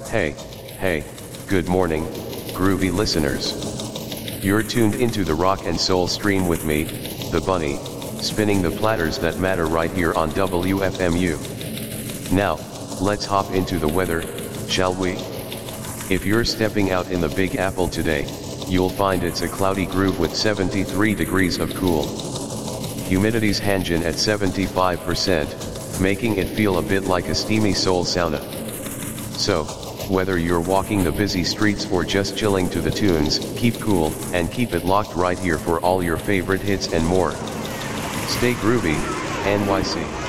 Hey, hey, good morning, groovy listeners. You're tuned into the rock and soul stream with me, the bunny, spinning the platters that matter right here on WFMU. Now, let's hop into the weather, shall we? If you're stepping out in the Big Apple today, you'll find it's a cloudy groove with 73 degrees of cool. Humidity's hanging at 75%, making it feel a bit like a steamy soul sauna. So, whether you're walking the busy streets or just chilling to the tunes, keep cool, and keep it locked right here for all your favorite hits and more. Stay groovy, NYC.